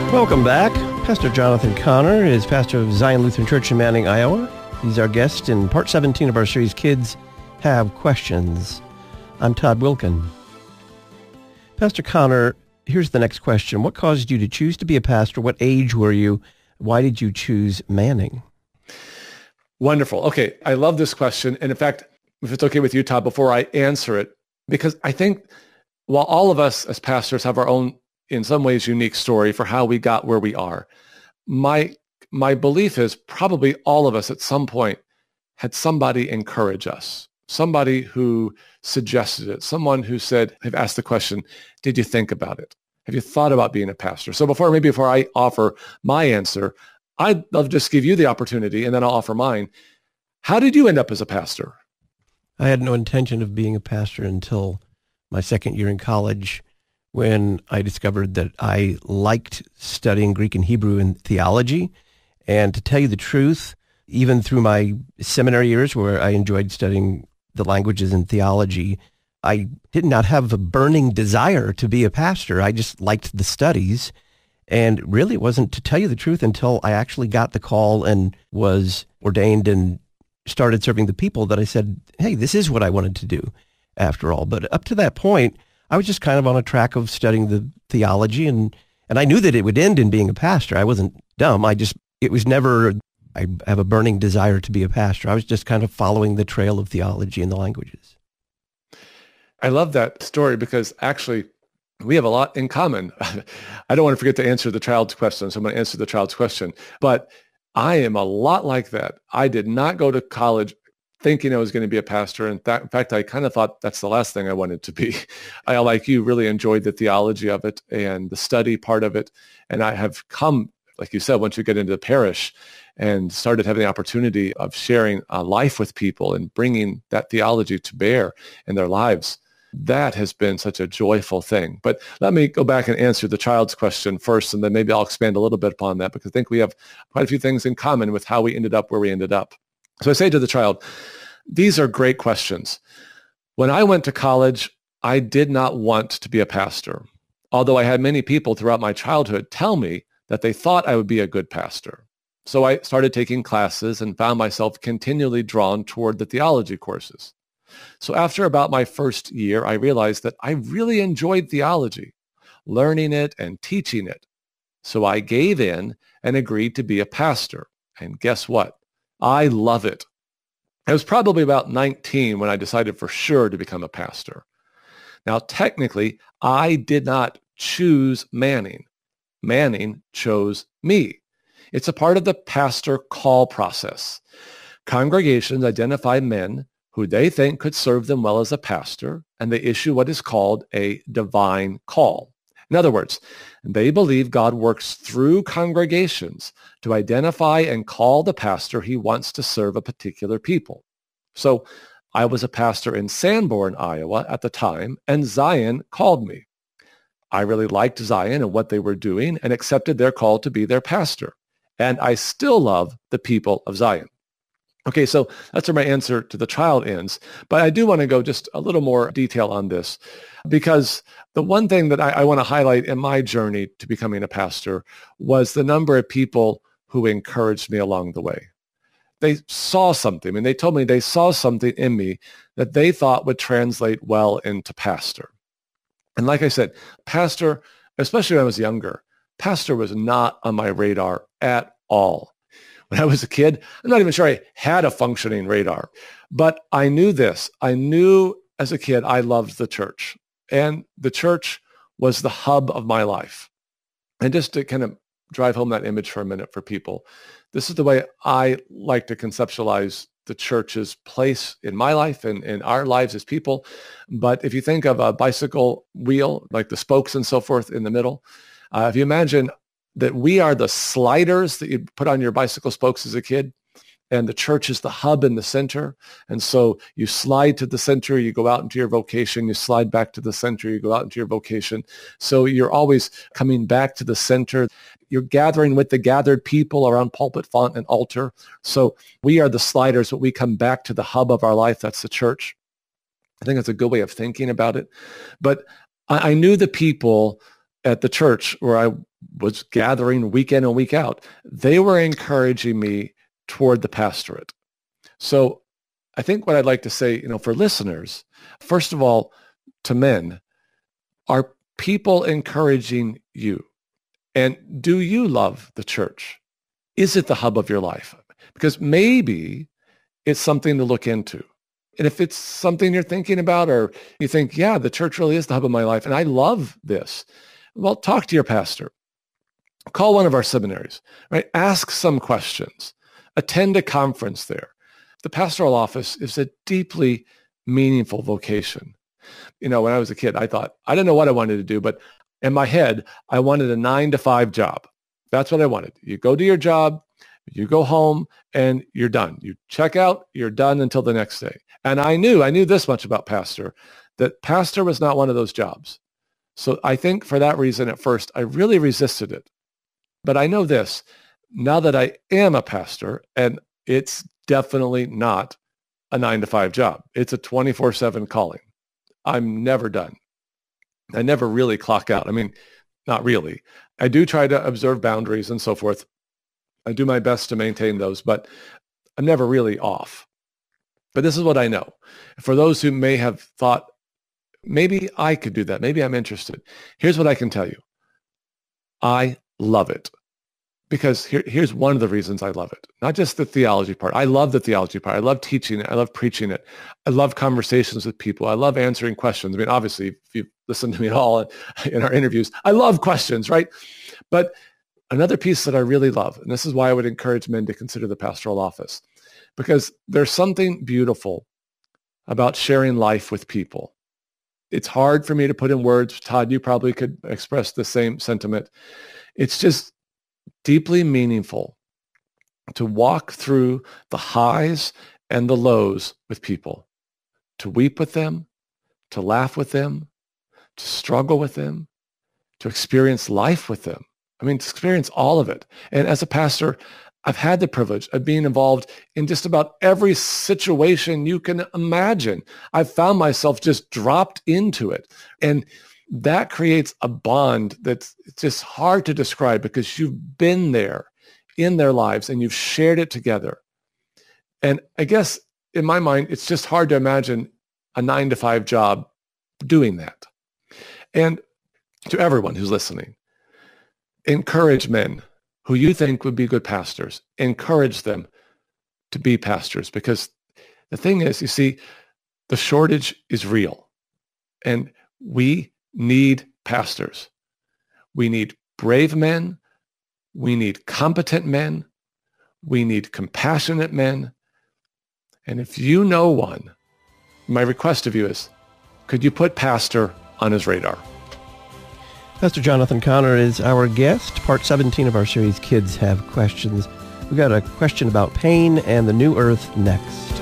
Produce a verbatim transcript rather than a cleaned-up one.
Welcome back. Pastor Jonathan Connor is pastor of Zion Lutheran Church in Manning, Iowa. He's our guest in part seventeen of our series, Kids Have Questions. I'm Todd Wilkin. Pastor Connor, here's the next question. What caused you to choose to be a pastor? What age were you? Why did you choose Manning? Wonderful. Okay, I love this question. And in fact, if it's okay with you, Todd, before I answer it, because I think while all of us as pastors have our own, in some ways, unique story for how we got where we are, my my belief is probably all of us at some point had somebody encourage us, somebody who suggested it, someone who said, have asked the question, did you think about it? Have you thought about being a pastor? So before, maybe before I offer my answer, I'd love to just give you the opportunity and then I'll offer mine. How did you end up as a pastor? I had no intention of being a pastor until my second year in college, when I discovered that I liked studying Greek and Hebrew and theology. And to tell you the truth, even through my seminary years where I enjoyed studying the languages and theology, I did not have a burning desire to be a pastor. I just liked the studies. And really it wasn't, to tell you the truth, until I actually got the call and was ordained and started serving the people that I said, hey, this is what I wanted to do after all. But up to that point, I was just kind of on a track of studying the theology, and, and I knew that it would end in being a pastor. I wasn't dumb. I just, it was never, I have a burning desire to be a pastor. I was just kind of following the trail of theology and the languages. I love that story because actually we have a lot in common. I don't want to forget to answer the child's question, so I'm going to answer the child's question. But I am a lot like that. I did not go to college thinking I was going to be a pastor. In fact, in fact, I kind of thought that's the last thing I wanted to be. I, like you, really enjoyed the theology of it and the study part of it. And I have come, like you said, once you get into the parish and started having the opportunity of sharing a life with people and bringing that theology to bear in their lives, that has been such a joyful thing. But let me go back and answer the child's question first, and then maybe I'll expand a little bit upon that, because I think we have quite a few things in common with how we ended up where we ended up. So I say to the child, these are great questions. When I went to college, I did not want to be a pastor, although I had many people throughout my childhood tell me that they thought I would be a good pastor. So I started taking classes and found myself continually drawn toward the theology courses. So after about my first year, I realized that I really enjoyed theology, learning it and teaching it. So I gave in and agreed to be a pastor. And guess what? I love it. I was probably about nineteen when I decided for sure to become a pastor. Now, technically, I did not choose Manning. Manning chose me. It's a part of the pastor call process. Congregations identify men who they think could serve them well as a pastor, and they issue what is called a divine call. In other words, they believe God works through congregations to identify and call the pastor he wants to serve a particular people. So I was a pastor in Sanborn, Iowa at the time, and Zion called me. I really liked Zion and what they were doing and accepted their call to be their pastor. And I still love the people of Zion. Okay, so that's where my answer to the child ends. But I do want to go just a little more detail on this, because the one thing that I, I want to highlight in my journey to becoming a pastor was the number of people who encouraged me along the way. They saw something, and they told me they saw something in me that they thought would translate well into pastor. And like I said, pastor, especially when I was younger, pastor was not on my radar at all. When I was a kid, I'm not even sure I had a functioning radar, but I knew this. I knew as a kid I loved the church, and the church was the hub of my life. And just to kind of drive home that image for a minute for people, this is the way I like to conceptualize the church's place in my life and in our lives as people. But if you think of a bicycle wheel, like the spokes and so forth in the middle, uh, if you imagine that we are the sliders that you put on your bicycle spokes as a kid, and the church is the hub in the center. And so you slide to the center, you go out into your vocation, you slide back to the center, you go out into your vocation. So you're always coming back to the center. You're gathering with the gathered people around pulpit, font, and altar. So we are the sliders, but we come back to the hub of our life. That's the church. I think that's a good way of thinking about it. But I, I knew the people at the church where I was gathering week in and week out, they were encouraging me toward the pastorate. So I think what I'd like to say, you know, for listeners, first of all, to men, are people encouraging you? And do you love the church? Is it the hub of your life? Because maybe it's something to look into. And if it's something you're thinking about, or you think, yeah, the church really is the hub of my life, and I love this, well, talk to your pastor. Call one of our seminaries, right? Ask some questions. Attend a conference there. The pastoral office is a deeply meaningful vocation. You know, when I was a kid, I thought, I didn't know what I wanted to do, but in my head, I wanted a nine to five job. That's what I wanted. You go to your job, you go home, and you're done. You check out, you're done until the next day. And I knew, I knew this much about pastor, that pastor was not one of those jobs. So I think for that reason, at first, I really resisted it. But I know this, now that I am a pastor, and it's definitely not a nine to five job. It's a twenty-four seven calling. I'm never done. I never really clock out. I mean, not really. I do try to observe boundaries and so forth. I do my best to maintain those, but I'm never really off. But this is what I know. For those who may have thought, maybe I could do that, maybe I'm interested, here's what I can tell you. I love it. Because here, here's one of the reasons I love it. Not just the theology part. I love the theology part. I love teaching it. I love preaching it. I love conversations with people. I love answering questions. I mean, obviously, if you've listened to me at all in our interviews, I love questions, right? But another piece that I really love, and this is why I would encourage men to consider the pastoral office, because there's something beautiful about sharing life with people. It's hard for me to put in words. Todd, you probably could express the same sentiment. It's just deeply meaningful to walk through the highs and the lows with people, to weep with them, to laugh with them, to struggle with them, to experience life with them. I mean, to experience all of it. And as a pastor, I've had the privilege of being involved in just about every situation you can imagine. I've found myself just dropped into it. And that creates a bond that's just hard to describe because you've been there in their lives and you've shared it together. And I guess in my mind, it's just hard to imagine a nine to five job doing that. And to everyone who's listening, encourage men who you think would be good pastors. Encourage them to be pastors, because the thing is, you see, the shortage is real, and we need pastors. We need brave men. We need competent men. We need compassionate men. And if you know one, my request of you is, could you put pastor on his radar? Pastor Jonathan Connor is our guest. Part seventeen of our series, Kids Have Questions. We've got a question about pain and the new earth next.